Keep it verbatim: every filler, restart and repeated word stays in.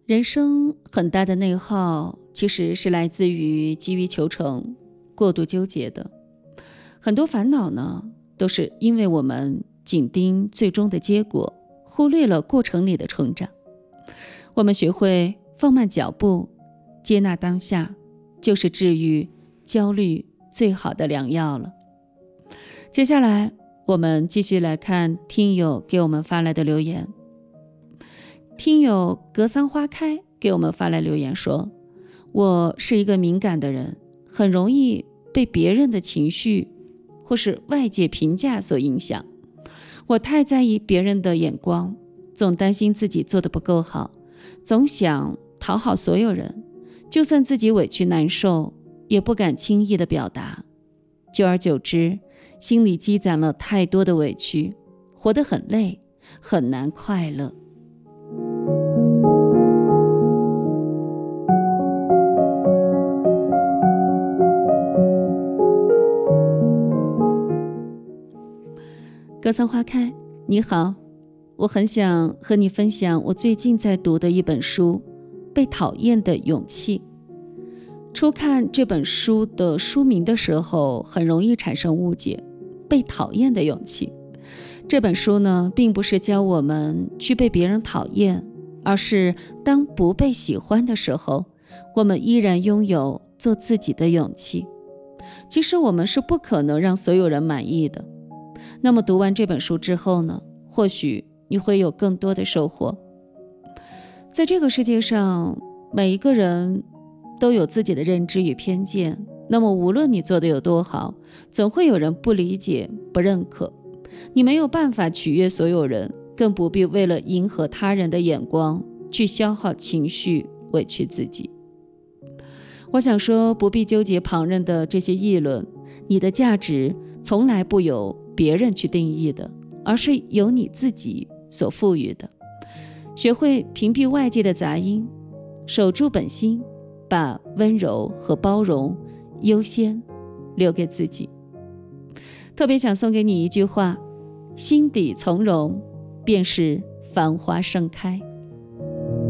人生很大的内耗，其实是来自于急于求成、过度纠结的。很多烦恼呢，都是因为我们紧盯最终的结果，忽略了过程里的成长。我们学会放慢脚步，接纳当下，就是治愈焦虑最好的良药了。接下来，我们继续来看听友给我们发来的留言。听友格桑花开给我们发来留言说，我是一个敏感的人，很容易被别人的情绪或是外界评价所影响。我太在意别人的眼光，总担心自己做得不够好，总想讨好所有人，就算自己委屈难受，也不敢轻易的表达。久而久之，心里积攒了太多的委屈，活得很累，很难快乐。格桑花开，你好，我很想和你分享我最近在读的一本书《被讨厌的勇气》。初看这本书的书名的时候，很容易产生误解。被讨厌的勇气，这本书呢，并不是教我们去被别人讨厌，而是当不被喜欢的时候，我们依然拥有做自己的勇气。其实我们是不可能让所有人满意的。那么读完这本书之后呢，或许你会有更多的收获。在这个世界上，每一个人都有自己的认知与偏见，那么无论你做得有多好，总会有人不理解、不认可。你没有办法取悦所有人，更不必为了迎合他人的眼光去消耗情绪、委屈自己。我想说，不必纠结旁人的这些议论，你的价值从来不由别人去定义的，而是由你自己所赋予的。学会屏蔽外界的杂音，守住本心，把温柔和包容优先留给自己。特别想送给你一句话，心底从容，便是繁花盛开。